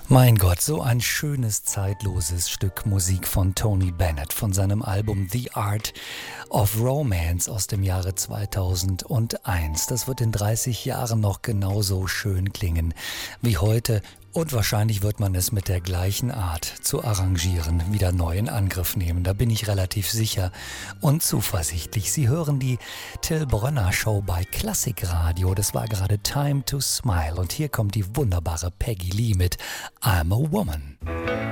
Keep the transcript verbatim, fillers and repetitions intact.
Mein Gott, so ein schönes, zeitloses Stück Musik von Tony Bennett von seinem Album The Art of Romance aus dem Jahre zweitausendeins. Das wird in dreißig Jahren noch genauso schön klingen wie heute und wahrscheinlich wird man es mit der gleichen Art zu arrangieren wieder neu in Angriff nehmen. Da bin ich relativ sicher und zuversichtlich. Sie hören die Till Brönner Show bei Klassikradio. Das war gerade Time to Smile und hier kommt die wunderbare Peggy Lee mit I'm a Woman.